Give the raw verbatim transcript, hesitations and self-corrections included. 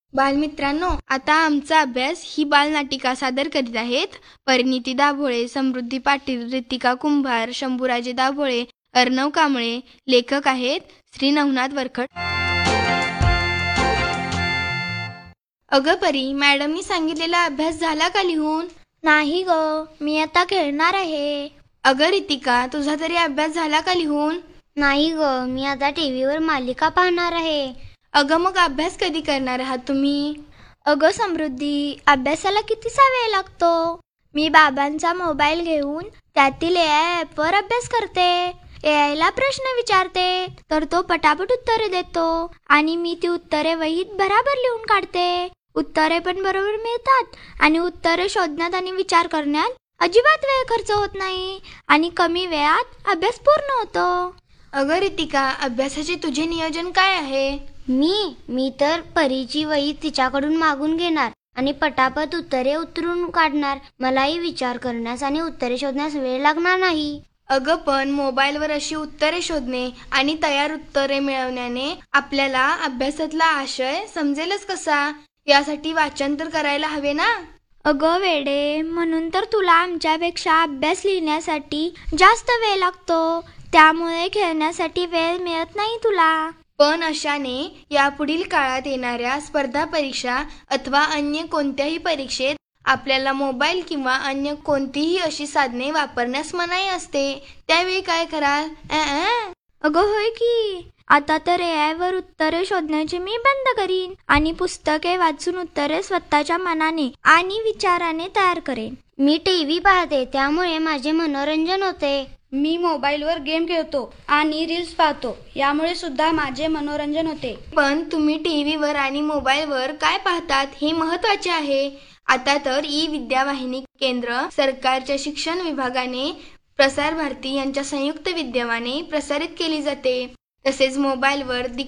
बालमित्रांनो, आता आमचा अभ्यास ही बालनाटिका सादर करीत आहेत परिणिती दाभोळे, समृद्धी पाटील, रितिका कुंभार, शंभूराजे दाभोळे, अर्णव कांबळे. लेखक आहेत श्री नवनाथ वरखड. अगं परी, मॅडमनी सांगितलेला अभ्यास झाला का लिहून? नाही ग, मी आता खेळणार आहे. अगं रितिका, तुझा तरी अभ्यास झाला का लिहून? नाही ग, मी आता टीव्हीवर मालिका पाहणार आहे. अगं मग अभ्यास कधी करणार आहात तुम्ही? अगं समृद्धी, अभ्यासाला कितीसा वेळ लागतो. मी बाबांचा मोबाईल घेऊन त्यातील ए आय ॲपवर अभ्यास करते. ए आय ला प्रश्न विचारते तर तो पटापट उत्तरे देतो आणि मी ती उत्तरे वहीत बराबर लिहून काढते. उत्तरे पण बरोबर मिळतात आणि उत्तरे शोधण्यात आणि विचार करण्यात अजिबात वेळ खर्च होत नाही आणि कमी वेळात अभ्यास पूर्ण होतो. अगं रितिका, अभ्यासाचे तुझे नियोजन काय आहे? मी मी तर परीची वही तिच्याकडून मागून घेणार आणि पटापट उत्तरे उतरून काढणार. मलाही विचार करण्यास आणि उत्तरे शोधण्यास वेळ लागणार नाही. अगं पण मोबाईलवर अशी उत्तरे शोधणे आणि तयार उत्तरे मिळवण्याने आपल्याला अभ्यासातला आशय समजेलच कसा? यासाठी वाचन तर करायला हवे ना. अगं वेडे, म्हणून तर तुला आमच्यापेक्षा अभ्यास लिहिण्यासाठी जास्त वेळ लागतो. त्यामुळे खेळण्यासाठी वेळ मिळत नाही तुला. पण अशाने यापुढील काळात येणाऱ्या स्पर्धा परीक्षा अथवा अन्य कोणत्याही परीक्षेत आपल्याला मोबाईल किंवा अन्य कोणतीही अशी साधने वापरण्यास मनाई असते. त्यावेळी काय कराल? अगं होय की, आता तर ए आय वर उत्तरे शोधण्याचे मी बंद करीन आणि पुस्तके वाचून उत्तरे स्वतःच्या मनाने आणि विचाराने तयार करेन. मी टीव्ही पाहते, त्यामुळे माझे मनोरंजन होते. मी मोबाईलवर गेम खेळतो आणि रील्स पाहतो, यामुळे सुद्धा माझे मनोरंजन होते. पण तुम्ही टीव्हीवर आणि मोबाईलवर काय पाहतात हे महत्वाचे आहे. आता तर ई विद्यावाहिनी केंद्र सरकारच्या शिक्षण विभागाने प्रसार भारती यांच्या संयुक्त विद्यमाने प्रसारित केली जाते. तसेच मोबाईलवर